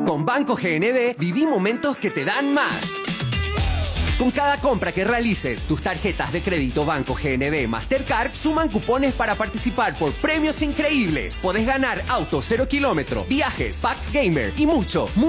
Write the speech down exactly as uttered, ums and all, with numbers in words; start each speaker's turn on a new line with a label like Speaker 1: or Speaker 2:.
Speaker 1: Con Banco G N B, viví momentos que te dan más. Con cada compra que realices, tus tarjetas de crédito Banco G N B Mastercard suman cupones para participar por premios increíbles. Podés ganar autos cero kilómetro, viajes, packs gamer y mucho,